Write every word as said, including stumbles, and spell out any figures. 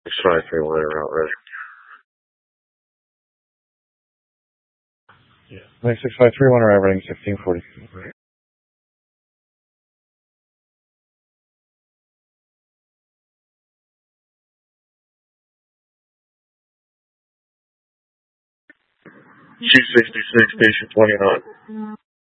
six five three one route ready. Yeah. six five three one arrive reading sixteen forty. two sixty-six, station twenty-nine.